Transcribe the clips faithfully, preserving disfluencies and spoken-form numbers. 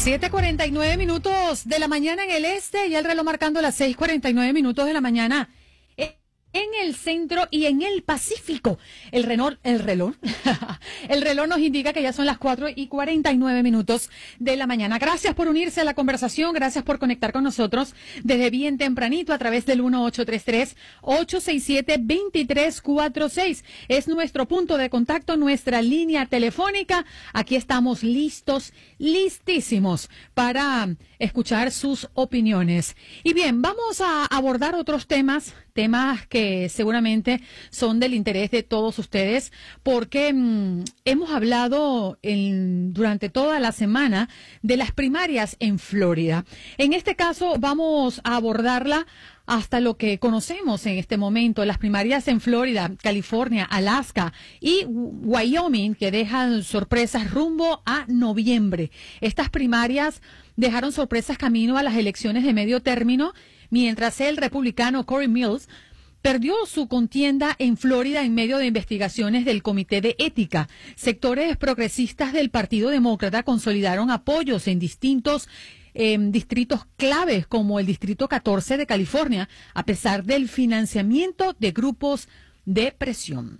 siete cuarenta y nueve minutos de la mañana en el este y el reloj marcando las seis cuarenta y nueve minutos de la mañana en el centro y en el Pacífico. El reloj, el reloj, el reloj nos indica que ya son las cuatro y cuarenta y nueve minutos de la mañana. Gracias por unirse a la conversación, gracias por conectar con nosotros desde bien tempranito a través del uno ocho tres tres, ocho seis siete, dos tres cuatro seis. Es nuestro punto de contacto, nuestra línea telefónica. Aquí estamos listos, listísimos para escuchar sus opiniones. Y bien, vamos a abordar otros temas, temas que seguramente son del interés de todos ustedes, porque mmm, hemos hablado en, durante toda la semana de las primarias en Florida. En este caso vamos a abordarla hasta lo que conocemos en este momento, las primarias en Florida, California, Alaska y Wyoming, que dejan sorpresas rumbo a noviembre. Estas primarias dejaron sorpresas camino a las elecciones de medio término, mientras el republicano Corey Mills perdió su contienda en Florida en medio de investigaciones del Comité de Ética. Sectores progresistas del Partido Demócrata consolidaron apoyos en distintos eh, distritos claves, como el Distrito catorce de California, a pesar del financiamiento de grupos de presión.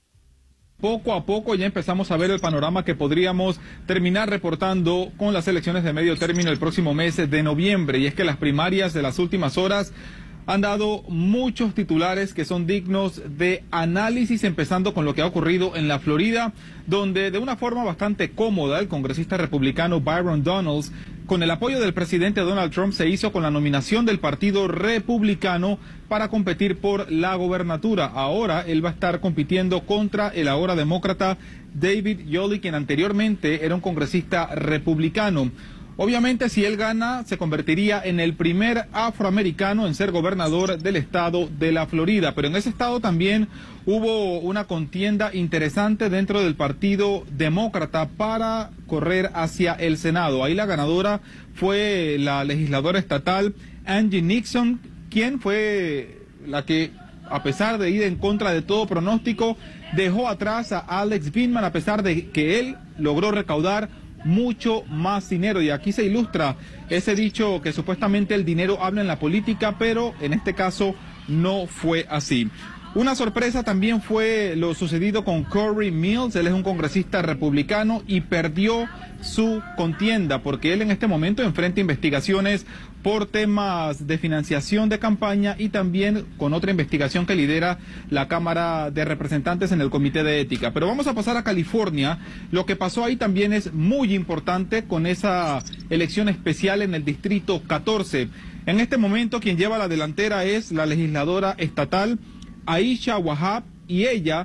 Poco a poco ya empezamos a ver el panorama que podríamos terminar reportando con las elecciones de medio término el próximo mes de noviembre, y es que las primarias de las últimas horas han dado muchos titulares que son dignos de análisis, empezando con lo que ha ocurrido en la Florida, donde de una forma bastante cómoda el congresista republicano Byron Donalds, con el apoyo del presidente Donald Trump, se hizo con la nominación del Partido Republicano para competir por la gobernatura. Ahora él va a estar compitiendo contra el ahora demócrata David Yoli, quien anteriormente era un congresista republicano. Obviamente, si él gana, se convertiría en el primer afroamericano en ser gobernador del estado de la Florida. Pero en ese estado también hubo una contienda interesante dentro del Partido Demócrata para correr hacia el Senado. Ahí la ganadora fue la legisladora estatal Angie Nixon, quien fue la que, a pesar de ir en contra de todo pronóstico, dejó atrás a Alex Vindman, a pesar de que él logró recaudar mucho más dinero. Y aquí se ilustra ese dicho que supuestamente el dinero habla en la política, pero en este caso no fue así. Una sorpresa también fue lo sucedido con Corey Mills. Él es un congresista republicano y perdió su contienda porque él en este momento enfrenta investigaciones por temas de financiación de campaña y también con otra investigación que lidera la Cámara de Representantes en el Comité de Ética. Pero vamos a pasar a California. Lo que pasó ahí también es muy importante con esa elección especial en el Distrito catorce. En este momento quien lleva la delantera es la legisladora estatal Aisha Wahab, y ella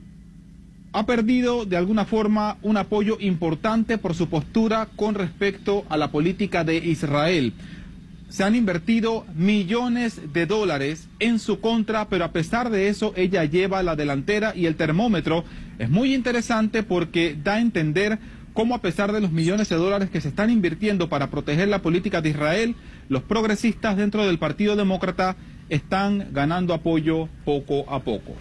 ha perdido de alguna forma un apoyo importante por su postura con respecto a la política de Israel. Se han invertido millones de dólares en su contra, pero a pesar de eso ella lleva la delantera, y el termómetro es muy interesante porque da a entender cómo, a pesar de los millones de dólares que se están invirtiendo para proteger la política de Israel, los progresistas dentro del Partido Demócrata están ganando apoyo poco a poco.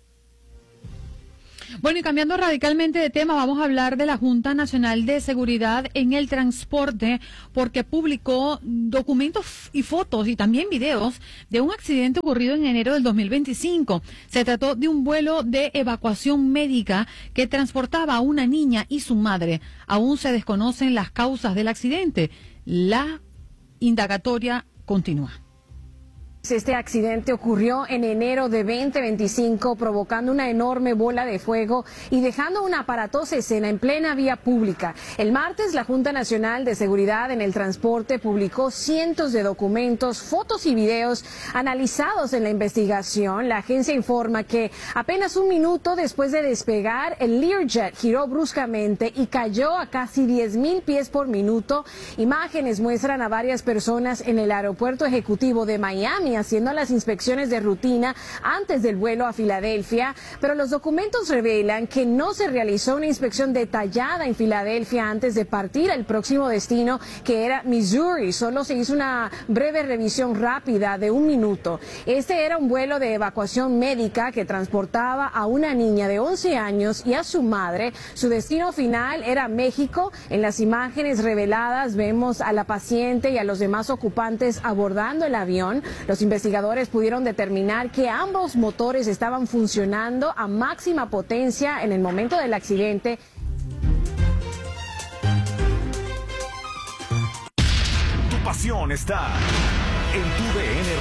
Bueno, y cambiando radicalmente de tema, vamos a hablar de la Junta Nacional de Seguridad en el Transporte, porque publicó documentos y fotos y también videos de un accidente ocurrido en enero del dos mil veinticinco. Se trató de un vuelo de evacuación médica que transportaba a una niña y su madre. Aún se desconocen las causas del accidente. La indagatoria continúa. Este accidente ocurrió en enero de veinte veinticinco, provocando una enorme bola de fuego y dejando una aparatosa escena en plena vía pública. El martes, la Junta Nacional de Seguridad en el Transporte publicó cientos de documentos, fotos y videos analizados en la investigación. La agencia informa que apenas un minuto después de despegar, el Learjet giró bruscamente y cayó a casi diez mil pies por minuto. Imágenes muestran a varias personas en el aeropuerto ejecutivo de Miami Miami haciendo las inspecciones de rutina antes del vuelo a Filadelfia, pero los documentos revelan que no se realizó una inspección detallada en Filadelfia antes de partir al próximo destino, que era Missouri. Solo se hizo una breve revisión rápida de un minuto. Este era un vuelo de evacuación médica que transportaba a una niña de once años y a su madre. Su destino final era México. En las imágenes reveladas vemos a la paciente y a los demás ocupantes abordando el avión. Los investigadores pudieron determinar que ambos motores estaban funcionando a máxima potencia en el momento del accidente. Tu pasión está en tu D N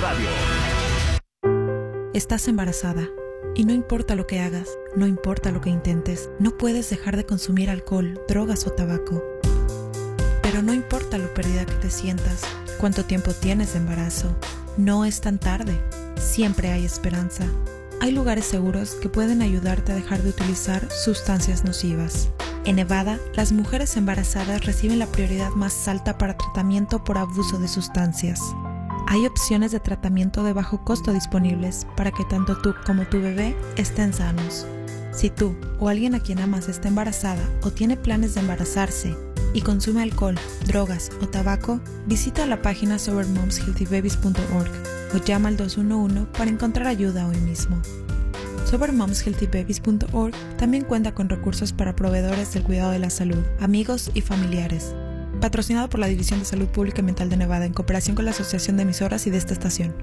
Radio. Estás embarazada y no importa lo que hagas, no importa lo que intentes, no puedes dejar de consumir alcohol, drogas o tabaco. Pero no importa lo perdida que te sientas, cuánto tiempo tienes de embarazo, no es tan tarde, siempre hay esperanza. Hay lugares seguros que pueden ayudarte a dejar de utilizar sustancias nocivas. En Nevada, las mujeres embarazadas reciben la prioridad más alta para tratamiento por abuso de sustancias. Hay opciones de tratamiento de bajo costo disponibles para que tanto tú como tu bebé estén sanos. Si tú o alguien a quien amas está embarazada o tiene planes de embarazarse y consume alcohol, drogas o tabaco, visita la página sober moms healthy babies punto org o llama al dos uno uno para encontrar ayuda hoy mismo. sober moms healthy babies punto org también cuenta con recursos para proveedores del cuidado de la salud, amigos y familiares. Patrocinado por la División de Salud Pública y Mental de Nevada en cooperación con la Asociación de Emisoras y de esta estación.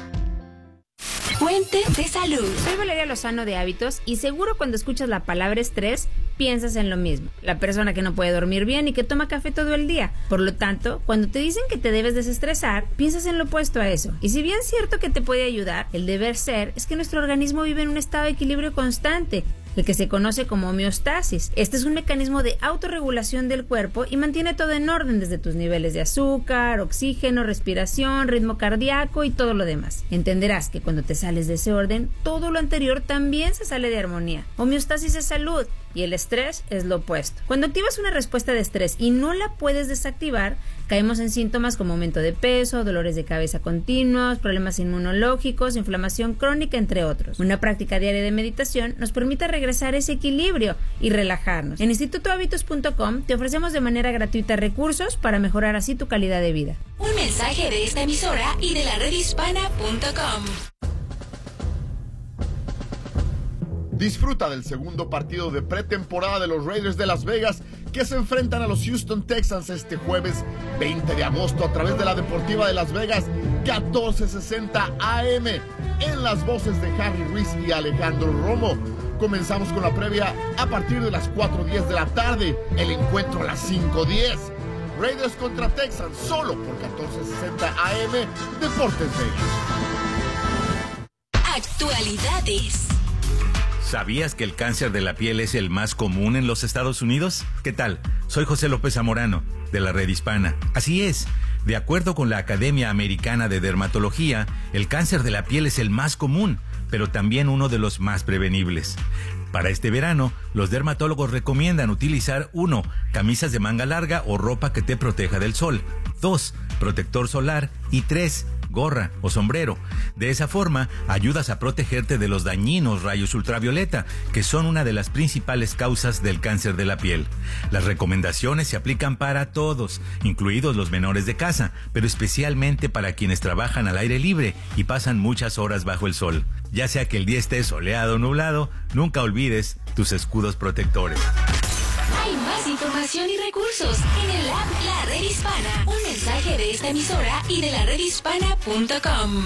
Fuente de salud. Soy Valeria Lozano de Hábitos y seguro cuando escuchas la palabra estrés piensas en lo mismo. La persona que no puede dormir bien y que toma café todo el día. Por lo tanto, cuando te dicen que te debes desestresar, piensas en lo opuesto a eso. Y si bien es cierto que te puede ayudar, el deber ser es que nuestro organismo vive en un estado de equilibrio constante, el que se conoce como homeostasis. Este es un mecanismo de autorregulación del cuerpo y mantiene todo en orden, desde tus niveles de azúcar, oxígeno, respiración, ritmo cardíaco y todo lo demás. Entenderás que cuando te sales de ese orden, todo lo anterior también se sale de armonía. Homeostasis es salud y el estrés es lo opuesto. Cuando activas una respuesta de estrés y no la puedes desactivar, caemos en síntomas como aumento de peso, dolores de cabeza continuos, problemas inmunológicos, inflamación crónica, entre otros. Una práctica diaria de meditación nos permite regresar a ese equilibrio y relajarnos. En instituto hábitos punto com te ofrecemos de manera gratuita recursos para mejorar así tu calidad de vida. Un mensaje de esta emisora y de la red hispana punto com. Disfruta del segundo partido de pretemporada de los Raiders de Las Vegas, que se enfrentan a los Houston Texans este jueves veinte de agosto a través de la Deportiva de Las Vegas, catorce sesenta A M, en las voces de Harry Ruiz y Alejandro Romo. Comenzamos con la previa a partir de las cuatro diez de la tarde, el encuentro a las cinco diez. Raiders contra Texans, solo por catorce sesenta A M, Deportes Vegas. Actualidades. ¿Sabías que el cáncer de la piel es el más común en los Estados Unidos? ¿Qué tal? Soy José López Zamorano, de la Red Hispana. Así es, de acuerdo con la Academia Americana de Dermatología, el cáncer de la piel es el más común, pero también uno de los más prevenibles. Para este verano, los dermatólogos recomiendan utilizar uno Camisas de manga larga o ropa que te proteja del sol. dos Protector solar. Y tres Gorra o sombrero. De esa forma, ayudas a protegerte de los dañinos rayos ultravioleta, que son una de las principales causas del cáncer de la piel. Las recomendaciones se aplican para todos, incluidos los menores de casa, pero especialmente para quienes trabajan al aire libre y pasan muchas horas bajo el sol. Ya sea que el día esté soleado o nublado, nunca olvides tus escudos protectores. Hay más información y recursos en el app La Red Hispana. Un mensaje de esta emisora y de la red hispana punto com.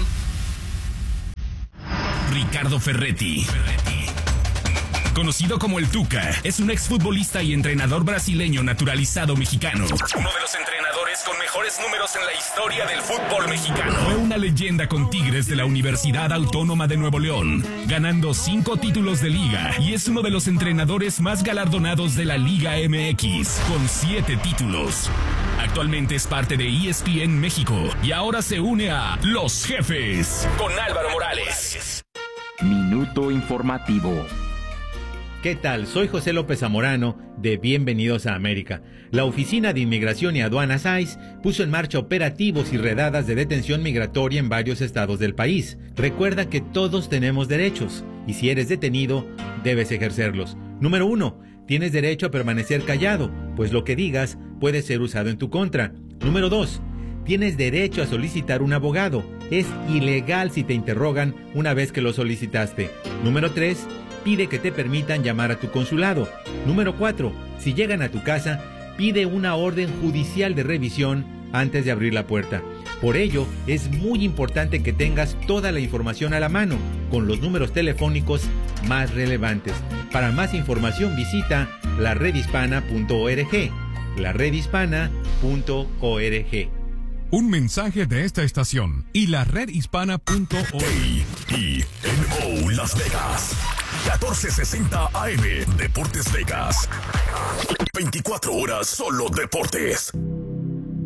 Ricardo Ferretti, conocido como el Tuca, es un exfutbolista y entrenador brasileño naturalizado mexicano. Uno de los entrenadores con mejores números en la historia del fútbol mexicano. Fue una leyenda con Tigres de la Universidad Autónoma de Nuevo León, ganando cinco títulos de liga, y es uno de los entrenadores más galardonados de la Liga M X, con siete títulos. Actualmente es parte de E S P N México y ahora se une a Los Jefes con Álvaro Morales. Minuto informativo. ¿Qué tal? Soy José López Zamorano de Bienvenidos a América. La Oficina de Inmigración y Aduanas I C E puso en marcha operativos y redadas de detención migratoria en varios estados del país. Recuerda que todos tenemos derechos y si eres detenido, debes ejercerlos. Número uno, tienes derecho a permanecer callado, pues lo que digas puede ser usado en tu contra. Número dos, tienes derecho a solicitar un abogado. Es ilegal si te interrogan una vez que lo solicitaste. Número tres, pide que te permitan llamar a tu consulado. Número cuatro, si llegan a tu casa, pide una orden judicial de revisión antes de abrir la puerta. Por ello, es muy importante que tengas toda la información a la mano, con los números telefónicos más relevantes. Para más información visita la red hispana punto org, la red hispana punto org. Un mensaje de esta estación y la red hispana punto org. A I N O Las Vegas. catorce sesenta A M Deportes Vegas. veinticuatro horas solo deportes.